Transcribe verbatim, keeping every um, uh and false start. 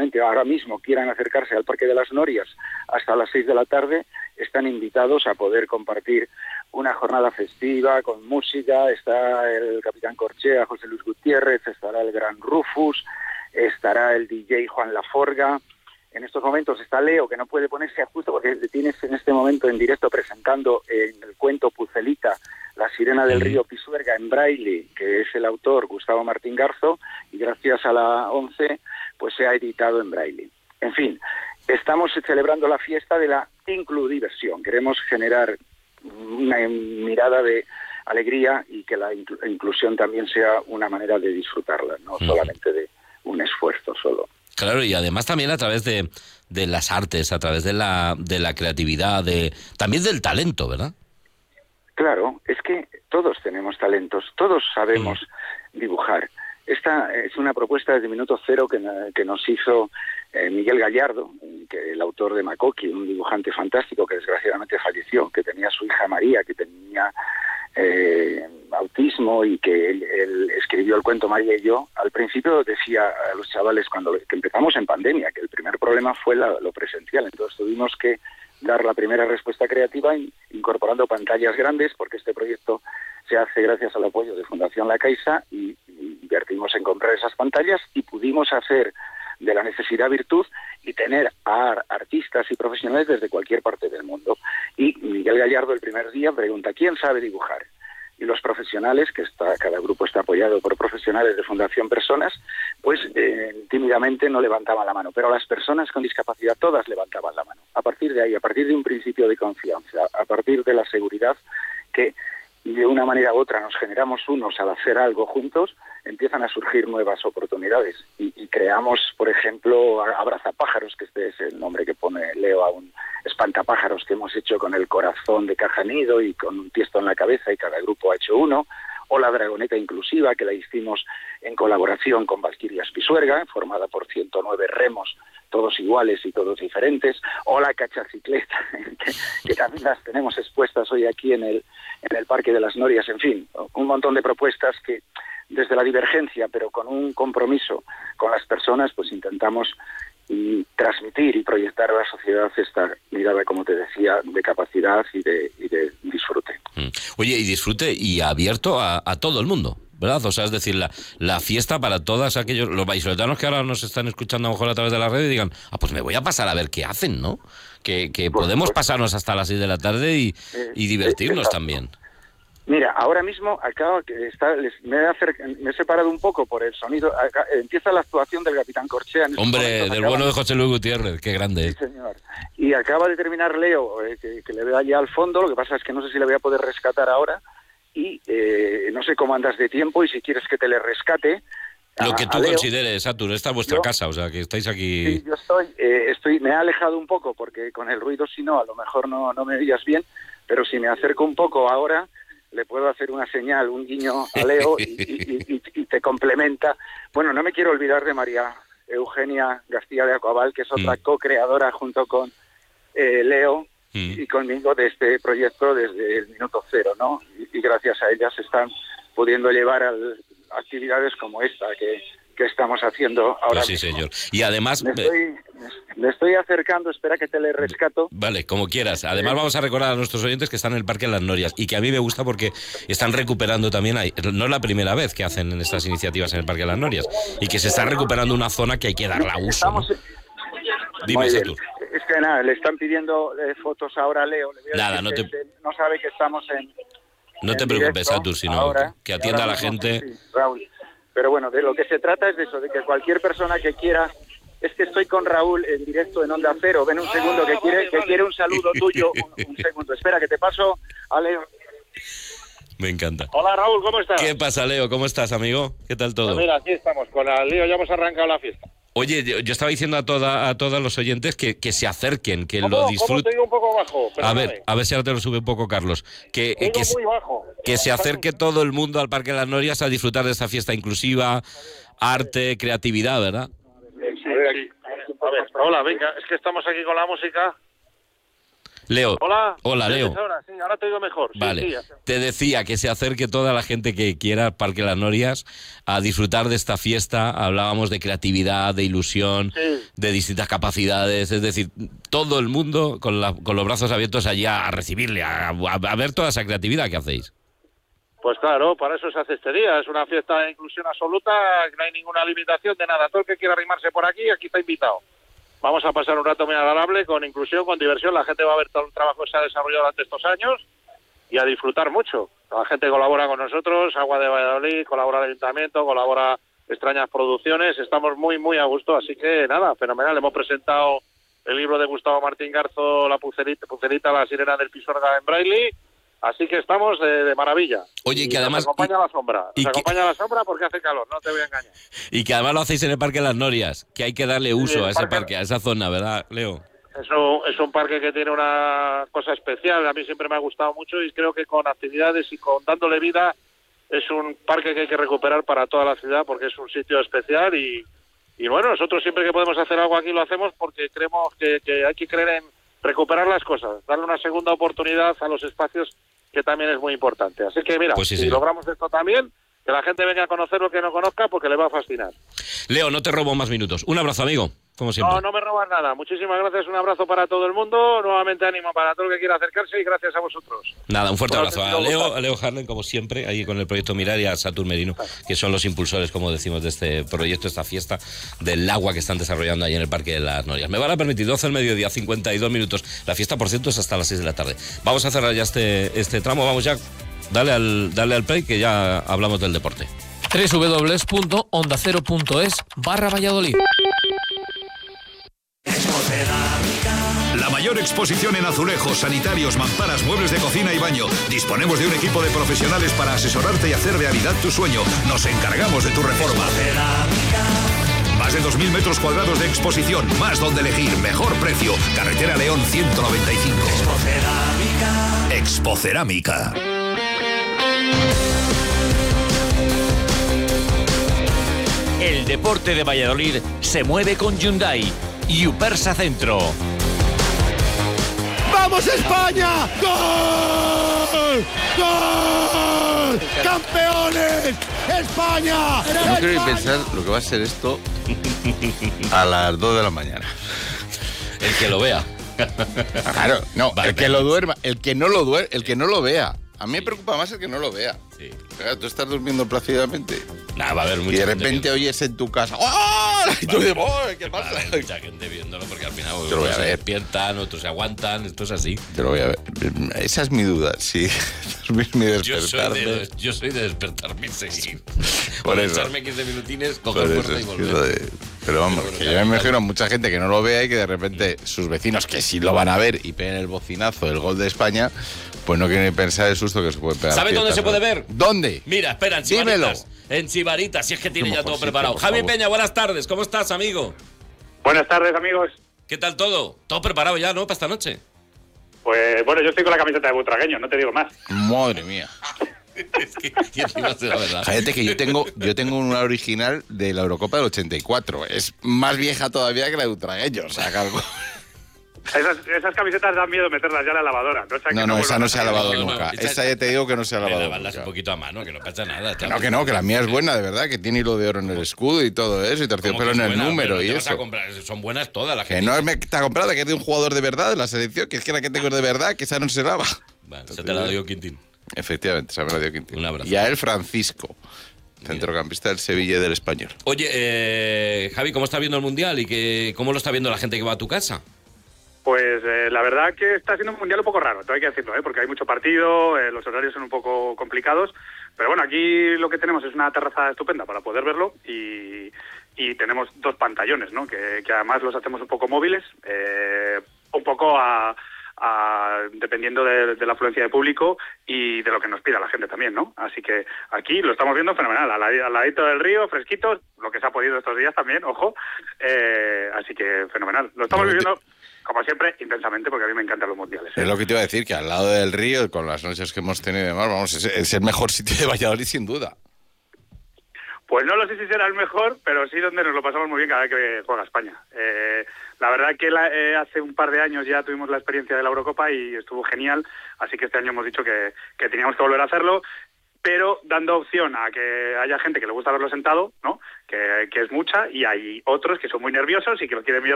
efectivamente ahora mismo quieran acercarse al Parque de las Norias hasta las seis de la tarde, están invitados a poder compartir una jornada festiva con música. Está el Capitán Corchea, José Luis Gutiérrez, estará el Gran Rufus, estará el D J Juan Laforga. En estos momentos está Leo, que no puede ponerse a justo porque tienes en este momento en directo presentando en el cuento Pucelita, La sirena del río Pisuerga en braille, que es el autor Gustavo Martín Garzo, y gracias a la ONCE pues se ha editado en braille. En fin, estamos celebrando la fiesta de la includiversión. Queremos generar una mirada de alegría y que la inclu- inclusión también sea una manera de disfrutarla, no uh-huh. solamente de un esfuerzo solo. Claro, y además también a través de, de las artes, a través de la, de la creatividad, de también del talento, ¿verdad? Claro, es que todos tenemos talentos, todos sabemos uh-huh. dibujar. Esta es una propuesta desde minuto cero que, que nos hizo eh, Miguel Gallardo, que el autor de Makoki, un dibujante fantástico que desgraciadamente falleció, que tenía su hija María, que tenía eh, autismo y que él, él escribió el cuento María y yo. Al principio decía a los chavales cuando que empezamos en pandemia, que el primer problema fue la, lo presencial, entonces tuvimos que dar la primera respuesta creativa incorporando pantallas grandes, porque este proyecto se hace gracias al apoyo de Fundación La Caixa y, y invertimos en comprar esas pantallas y pudimos hacer de la necesidad virtud y tener a artistas y profesionales desde cualquier parte del mundo. Y Miguel Gallardo el primer día pregunta, ¿quién sabe dibujar? Y los profesionales, que está cada grupo está apoyado por profesionales de Fundación Personas, pues eh, tímidamente no levantaban la mano, pero las personas con discapacidad todas levantaban la mano. A partir de ahí, a partir de un principio de confianza, a partir de la seguridad que de una manera u otra nos generamos unos al hacer algo juntos, empiezan a surgir nuevas oportunidades. Y, y creamos, por ejemplo, Abrazapájaros, que este es el nombre que pone Leo a un espantapájaros que hemos hecho con el corazón de Caja Nido y con un tiesto en la cabeza, y cada grupo ha hecho uno. O la Dragoneta Inclusiva, que la hicimos en colaboración con Valquirias Pisuerga, formada por ciento nueve remos, todos iguales y todos diferentes. O la Cachacicleta, que, que también las tenemos expuestas hoy aquí en el, en el Parque de las Norias. En fin, un montón de propuestas que desde la divergencia, pero con un compromiso con las personas, pues intentamos y transmitir y proyectar a la sociedad esta mirada, como te decía, de capacidad y de, y de disfrute. Oye, y disfrute y abierto a, a todo el mundo, ¿verdad? O sea, es decir, la, la fiesta para todos aquellos, los vallisoletanos que ahora nos están escuchando a lo mejor a través de la red y digan, ah, pues me voy a pasar a ver qué hacen, ¿no? Que, que Por podemos supuesto. pasarnos hasta las seis de la tarde y, eh, y divertirnos eh, también. Mira, ahora mismo acabo que está, les, me, he acer, me he separado un poco por el sonido. Acá, empieza la actuación del Capitán Corchea. En Hombre, del acaban, bueno de José Luis Gutiérrez, qué grande sí, es. Señor. Y acaba de terminar Leo, eh, que, que le veo allá al fondo. Lo que pasa es que no sé si le voy a poder rescatar ahora. Y eh, no sé cómo andas de tiempo y si quieres que te le rescate. Lo que tú consideres, Satur, esta es vuestra yo, casa, o sea, que estáis aquí... Sí, yo estoy, eh, estoy, me he alejado un poco porque con el ruido, si no, a lo mejor no, no me oías bien, pero si me acerco un poco ahora, le puedo hacer una señal, un guiño a Leo y, y, y, y te complementa. Bueno, no me quiero olvidar de María Eugenia García de Acoabal, que es otra mm. co-creadora junto con eh, Leo mm. y conmigo de este proyecto desde el minuto cero, ¿no? Y, y gracias a ellas están pudiendo llevar al... actividades como esta que, que estamos haciendo ahora pues sí, mismo. Señor. Y además... Me estoy, me estoy acercando, espera que te le rescato. Vale, como quieras. Además vamos a recordar a nuestros oyentes que están en el Parque de las Norias y que a mí me gusta porque están recuperando también, ahí, no es la primera vez que hacen estas iniciativas en el Parque de las Norias, y que se está recuperando una zona que hay que darle a uso, Estamos... ¿no? Dime, Satur. Es que nada, le están pidiendo eh, fotos ahora a Leo. Le voy a nada, no te... que no sabe que estamos en... No te preocupes, Satur, sino ahora, que atienda a la mismo, gente... Sí, Raúl. Pero bueno, de lo que se trata es de eso, de que cualquier persona que quiera... Es que estoy con Raúl en directo en Onda Cero. Ven un segundo, que quiere que quiere un saludo tuyo. Un, un segundo, espera, que te paso a Leo. Me encanta. Hola, Raúl, ¿cómo estás? ¿Qué pasa, Leo? ¿Cómo estás, amigo? ¿Qué tal todo? Pues mira, aquí estamos, con la Leo ya hemos arrancado la fiesta. Oye, yo, yo estaba diciendo a toda, a todos los oyentes que, que se acerquen, que ¿Cómo? lo disfruten. ¿Cómo te digo un poco bajo? A ver, a ver si ahora te lo sube un poco, Carlos. Que, te que, digo muy bajo. Que se acerque todo el mundo al Parque de las Norias a disfrutar de esta fiesta inclusiva, arte, creatividad, ¿verdad? Sí, sí. A ver, hola, venga, es que estamos aquí con la música. Leo. Hola. Hola, Leo. Ahora, sí, ahora te oigo mejor. Sí, Vale. sí, ya sé. Te decía que se acerque toda la gente que quiera al Parque Las Norias a disfrutar de esta fiesta. Hablábamos de creatividad, de ilusión, Sí. de distintas capacidades. Es decir, todo el mundo con, la, con los brazos abiertos allí a recibirle, a, a, a ver toda esa creatividad que hacéis. Pues claro, para eso se hace este día. Es una fiesta de inclusión absoluta, no hay ninguna limitación de nada. Todo el que quiera arrimarse por aquí, aquí está invitado. Vamos a pasar un rato muy agradable, con inclusión, con diversión. La gente va a ver todo el trabajo que se ha desarrollado durante estos años y a disfrutar mucho. La gente colabora con nosotros, Agua de Valladolid, colabora el Ayuntamiento, colabora Extrañas Producciones. Estamos muy, muy a gusto, así que nada, fenomenal. Hemos presentado el libro de Gustavo Martín Garzo, La Pucerita, Pucerita la sirena del Pisuerga en Braille. Así que estamos de, de maravilla. Oye, y que además... Nos acompaña y, la sombra. Nos y que, acompaña la sombra porque hace calor, no te voy a engañar. Y que además lo hacéis en el Parque Las Norias, que hay que darle uso sí, a ese parque, parque, a esa zona, ¿verdad, Leo? Es un, es un parque que tiene una cosa especial. A mí siempre me ha gustado mucho y creo que con actividades y con dándole vida es un parque que hay que recuperar para toda la ciudad porque es un sitio especial y, y bueno, nosotros siempre que podemos hacer algo aquí lo hacemos porque creemos que, que hay que creer en recuperar las cosas, darle una segunda oportunidad a los espacios, que también es muy importante. Así que mira, pues sí, si sí. logramos esto también, que la gente venga a conocer lo que no conozca porque le va a fascinar. Leo, no te robo más minutos. Un abrazo, amigo, como siempre. No, no me robas nada. Muchísimas gracias, un abrazo para todo el mundo. Nuevamente ánimo para todo el que quiera acercarse y gracias a vosotros. Nada, un fuerte Bueno, abrazo a Leo, a Leo Harlen, como siempre, ahí con el proyecto Mirar, y a Satur Merino, que son los impulsores, como decimos, de este proyecto, esta fiesta del agua que están desarrollando ahí en el Parque de las Norias. Me van a permitir doce del mediodía, cincuenta y dos minutos. La fiesta, por cierto, es hasta las seis de la tarde. Vamos a cerrar ya este, este tramo. Vamos ya, dale al, dale al play, que ya hablamos del deporte. doble u doble u doble u punto onda cero punto es barra Valladolid. La mayor exposición en azulejos, sanitarios, mamparas, muebles de cocina y baño. Disponemos de un equipo de profesionales para asesorarte y hacer realidad tu sueño. Nos encargamos de tu reforma. Más de dos mil metros cuadrados de exposición, más donde elegir, mejor precio. Carretera León ciento noventa y cinco. Expo Cerámica. El deporte de Valladolid se mueve con Hyundai y Upersa Centro. ¡Vamos España! ¡Gol! ¡Gol! ¡Campeones! ¡España! No quiero ni pensar lo que va a ser esto a las dos de la mañana. El que lo vea. Claro, no, Vale, el que lo duerma, el que no lo duerma, el que no lo vea. A mí me preocupa más el que no lo vea. Sí. Claro, tú estás durmiendo plácidamente Nah, va a haber mucha y de gente repente viendo. oyes en tu casa ¡oh! Y tú dices, ¡oh! ¿Qué Va a pasa? haber mucha gente viéndolo, porque al final Yo lo voy unos a se ver. despiertan, otros se aguantan, esto es así. Te lo voy a ver. Esa es mi duda, sí. Dormir ni Yo soy, despertarme. de, yo soy de despertarme y seguir. Por Por eso. echarme quince minutines, Por coger eso fuerza y es que volver. lo de- Pero vamos, Pero bueno, que ya yo me está. imagino a mucha gente que no lo vea y que de repente sus vecinos, que sí lo van a ver y peguen el bocinazo del gol de España, pues no quieren ni pensar el susto que se puede pegar. ¿Sabe dónde fiestas, se puede ¿no? ver? ¿Dónde? Mira, espera, en Dímelo. Chivaritas. En Chivaritas, si es que tiene Qué ya mejor todo sitio, preparado. por Javi favor. Peña, buenas tardes. ¿Cómo estás, amigo? Buenas tardes, amigos. ¿Qué tal todo? Todo preparado ya, ¿no? Para esta noche. Pues bueno, yo estoy con la camiseta de butragueño, no te digo más. Madre mía. Es que y encima es la verdad. Cállate que yo tengo, yo tengo una original de la Eurocopa del ochenta y cuatro. Es más vieja todavía que la de Utragueño. O sea, que algo... Esas, esas camisetas dan miedo meterlas ya en la lavadora. No, sea que No, no, esa vuelvan no a se ha salir. lavado No, no, nunca. esa- Esa ya te digo que no se ha Le lavado lavarlas un nunca. poquito a mano, que no pasa nada. Que no, que no, que la mía es buena, de verdad, que tiene hilo de oro en el escudo y todo eso, y terciopelo en el número y eso. Son buenas todas las Que no es me está comprada, que es de un jugador de verdad de la selección, que es que la que tengo es de verdad, que esa no se lava. Vale, se te la doy yo, Quintín. Efectivamente, se me la dio Quintín. Un abrazo. Y a él Francisco, centrocampista del Sevilla y del Español. Oye, eh, Javi, ¿cómo está viendo el Mundial y que, cómo lo está viendo la gente que va a tu casa? Pues eh, la verdad que está siendo un mundial un poco raro, todo hay que decirlo, ¿eh? Porque hay mucho partido, eh, los horarios son un poco complicados, pero bueno, aquí lo que tenemos es una terraza estupenda para poder verlo y, y tenemos dos pantallones, ¿no? Que, que además los hacemos un poco móviles, eh, un poco a, a, dependiendo de, de la afluencia de público y de lo que nos pida la gente también, ¿no? Así que aquí lo estamos viendo fenomenal, al, al ladito del río, fresquitos, lo que se ha podido estos días también, ojo, eh, así que fenomenal. Lo estamos Pero te- viviendo, como siempre, intensamente, porque a mí me encantan los mundiales. ¿eh? Es lo que te iba a decir, que al lado del río, con las noches que hemos tenido y demás, vamos, es, es el mejor sitio de Valladolid sin duda. Pues no lo sé si será el mejor, pero sí donde nos lo pasamos muy bien cada vez que juega España. Eh, la verdad que la, eh, hace un par de años ya tuvimos la experiencia de la Eurocopa y estuvo genial, así que este año hemos dicho que, que teníamos que volver a hacerlo, pero dando opción a que haya gente que le gusta verlo sentado, ¿no? Que, que es mucha, y hay otros que son muy nerviosos y que lo quieren